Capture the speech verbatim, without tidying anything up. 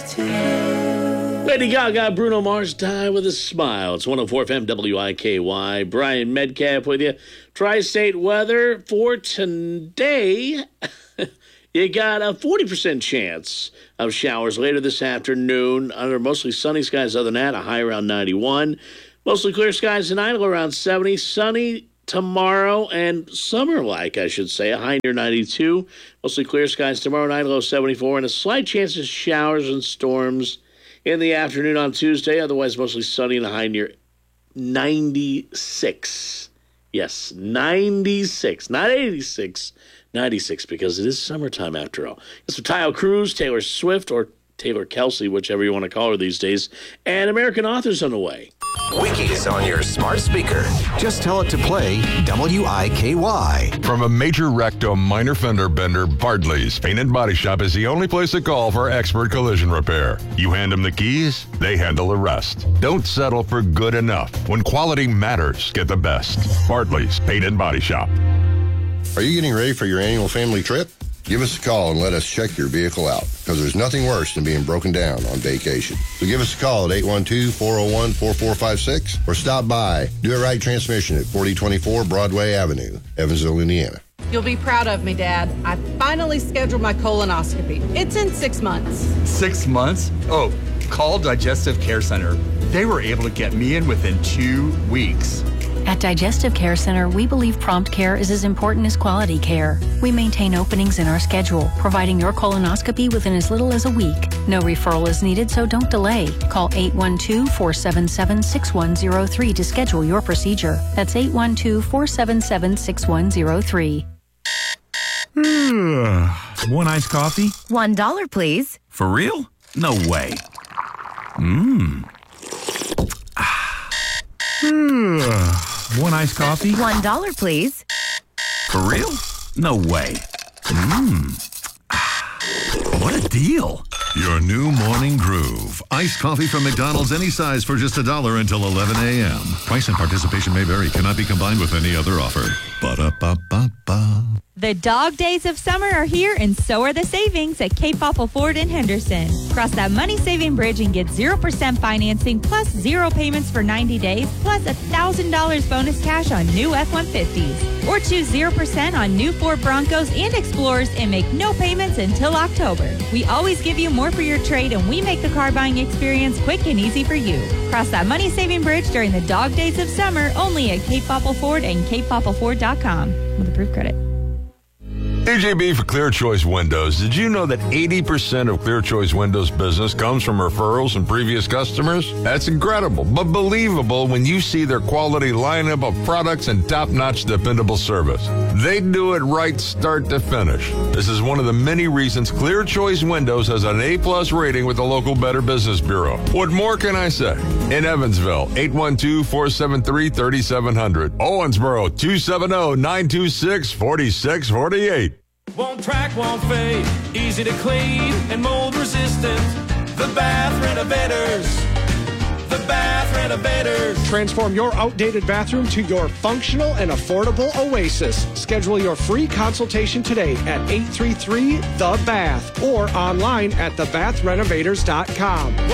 Lady Gaga, Bruno Mars, Die With a Smile. It's one oh four F M W I K Y. Brian Medcalf with you. Tri-state weather for today. You got a forty percent chance of showers later this afternoon under mostly sunny skies. Other than that, a high around ninety-one. Mostly clear skies tonight, around seventy. Sunny tomorrow and summer-like, I should say, a high near ninety-two. Mostly clear skies tomorrow night, low seventy-four. And a slight chance of showers and storms in the afternoon on Tuesday. Otherwise, mostly sunny and a high near ninety-six. Yes, ninety-six, not eighty-six. ninety-six, because it is summertime after all. It's for Tayo Cruz, Taylor Swift, or Taylor Kelsey, whichever you want to call her these days, and American authors on the way. Wikis on your smart speaker. Just tell it to play W I K Y. From a major wreck to a minor fender bender, Bardley's Paint and Body Shop is the only place to call for expert collision repair. You hand them the keys, they handle the rest. Don't settle for good enough. When quality matters, get the best. Bardley's Paint and Body Shop. Are you getting ready for your annual family trip? Give us a call and let us check your vehicle out, because there's nothing worse than being broken down on vacation. So give us a call at eight one two, four oh one, four four five six or stop by Do It Right Transmission at forty twenty-four Broadway Avenue, Evansville, Indiana. You'll be proud of me, Dad. I finally scheduled my colonoscopy. It's in six months. Six months? Oh, call Digestive Care Center. They were able to get me in within two weeks. At Digestive Care Center, we believe prompt care is as important as quality care. We maintain openings in our schedule, providing your colonoscopy within as little as a week. No referral is needed, so don't delay. Call eight one two, four seven seven, six one zero three to schedule your procedure. That's eight one two, four seven seven, six one zero three. One iced coffee? One dollar, please. For real? No way. Mmm. One iced coffee? One dollar, please. For real? No way. Mmm. What a deal. Your new morning groove. Iced coffee from McDonald's, any size for just a dollar until eleven a.m. Price and participation may vary. Cannot be combined with any other offer. Ba-da-ba-ba-ba. The dog days of summer are here, and so are the savings at Cape Popple Ford in Henderson. Cross that money-saving bridge and get zero percent financing plus zero payments for ninety days plus one thousand dollars bonus cash on new F one fifties. Or choose zero percent on new Ford Broncos and Explorers and make no payments until October. We always give you more for your trade, and we make the car buying experience quick and easy for you. Cross that money-saving bridge during the dog days of summer only at Cape Popple Ford and cape popple ford dot com with approved credit. A J B for Clear Choice Windows. Did you know that eighty percent of Clear Choice Windows business comes from referrals and previous customers? That's incredible, but believable when you see their quality lineup of products and top-notch dependable service. They do it right start to finish. This is one of the many reasons Clear Choice Windows has an A-plus rating with the local Better Business Bureau. What more can I say? In Evansville, eight one two, four seven three, three seven zero zero. Owensboro, two seven zero, nine two six, four six four eight. Won't crack, won't fade, easy to clean and mold resistant. The Bath Renovators. The Bath Renovators. Transform your outdated bathroom to your functional and affordable oasis. Schedule your free consultation today at eight three three, The Bath or online at the bath renovators dot com.